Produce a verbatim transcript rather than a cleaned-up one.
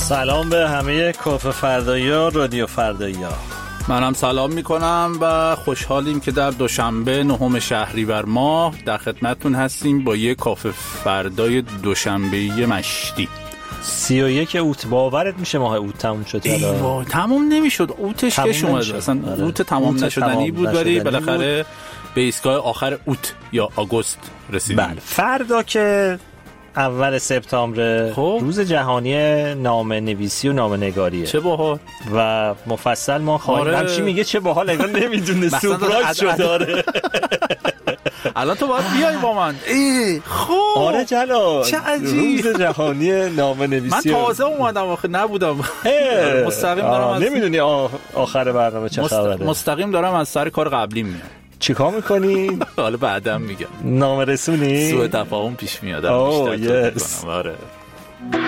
سلام به همه کافه فردایی‌ها، رادیو فردایی‌ها. منم سلام میکنم و خوشحالیم که در دوشنبه نهم شهریور ماه در خدمتتون هستیم با یه کافه فردای دوشنبه‌ای مشتی. سی و یک اوت. باورت میشه ماه اوت تموم شد؟ ایوا تموم نمیشد، اوتش کش اومد، اصلا آره. اوت تمام نشدنی بود، ولی بالاخره به ایستگاه آخر اوت یا آگوست رسیدیم. بله، فردا که اول سپتامبر روز جهانی نامه نویسی و نامه نگاریه. چه باحال و مفصل ما خواهیم. آره. همچی میگه چه باحال، انگار نمیدونه سورپرایز شده. داره الان تو باید بیای با من. ای خب آره جلال، چه عجیب، روز جهانی نامه نویسی. من تازه اومدم آخه، نبودم مستقیم دارم از... نمیدونی آخر برنامه چه خبره. مستقیم دارم از سر کار قبلی میام. چیکار میکنی؟ حالا بعدم میگم. نامه رسونی؟ سوء تفاهم پیش میاد. اوه یس. آره.